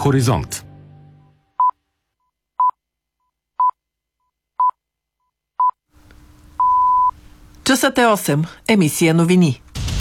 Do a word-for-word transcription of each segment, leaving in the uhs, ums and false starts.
Хоризонт. Часът е осем. Емисия новини.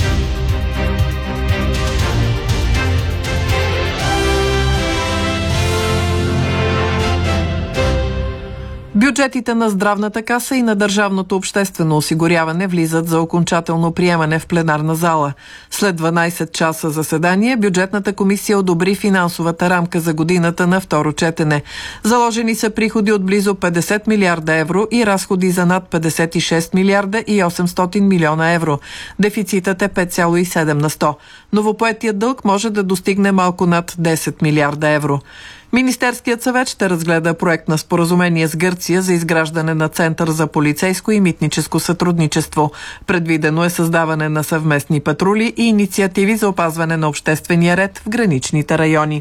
Бюджетите на Здравната каса и на Държавното обществено осигуряване влизат за окончателно приемане в пленарна зала. След дванайсет часа заседание, бюджетната комисия одобри финансовата рамка за годината на второ четене. Заложени са приходи от близо петдесет милиарда евро и разходи за над петдесет и шест милиарда и осемстотин милиона евро. Дефицитът е пет цяло и седем на сто. Новопоетият дълг може да достигне малко над десет милиарда евро. Министерският съвет ще разгледа проект на споразумение с Гърция за изграждане на Център за полицейско и митническо сътрудничество. Предвидено е създаване на съвместни патрули и инициативи за опазване на обществения ред в граничните райони.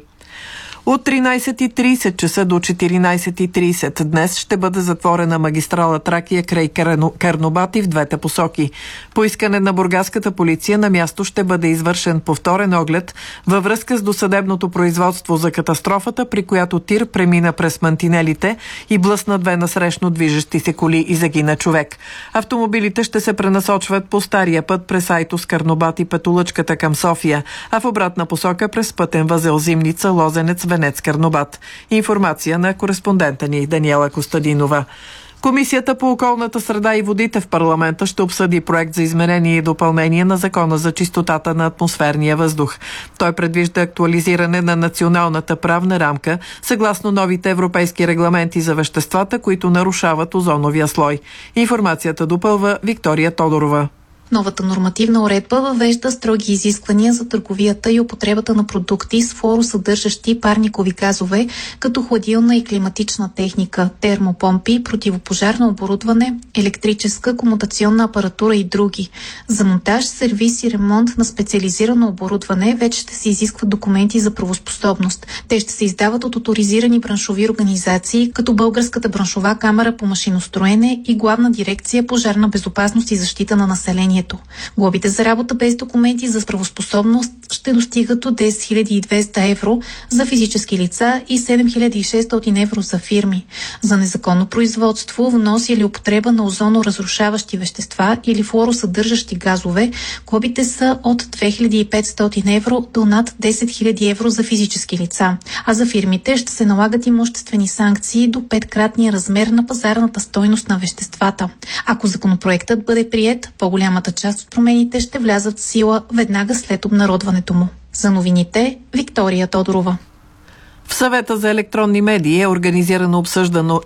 От тринайсет и трийсет часа до четиринайсет и трийсет днес ще бъде затворена магистрала Тракия край Карнобат и в двете посоки. По искане на бургаската полиция на място ще бъде извършен повторен оглед във връзка с досъдебното производство за катастрофата, при която тир премина през мантинелите и блъсна две насрещно движещи се коли и загина човек. Автомобилите ще се пренасочват по стария път през Айтос, Карнобат и Петолъчката към София, а в обратна посока през пътен възел Зимница, Лозенец, Венец, Карнобат. Информация на кореспондента ни Даниела Костадинова. Комисията по околната среда и водите в парламента ще обсъди проект за изменение и допълнение на Закона за чистотата на атмосферния въздух. Той предвижда актуализиране на националната правна рамка съгласно новите европейски регламенти за веществата, които нарушават озоновия слой. Информацията допълва Виктория Тодорова. Новата нормативна уредба въвежда строги изисквания за търговията и употребата на продукти с флуоросъдържащи парникови газове, като хладилна и климатична техника, термопомпи, противопожарно оборудване, електрическа комутационна апаратура и други. За монтаж, сервис и ремонт на специализирано оборудване вече ще се изискват документи за правоспособност. Те ще се издават от оторизирани браншови организации, като Българската браншова камара по машиностроене и Главна дирекция пожарна безопасност и защита на населението. Глобите за работа без документи за правоспособност ще достигат до десет хиляди и двеста евро за физически лица и седем хиляди и шестстотин евро за фирми. За незаконно производство, внос или употреба на озоноразрушаващи вещества или флуоросъдържащи газове, глобите са от две хиляди и петстотин евро до над десет хиляди евро за физически лица, а за фирмите ще се налагат имуществени санкции до петкратния размер на пазарната стойност на веществата. Ако законопроектът бъде приет, по-голямата част от промените ще влязат в сила веднага след обнародването му. За новините, Виктория Тодорова. В Съвета за електронни медии е организирано обсъждано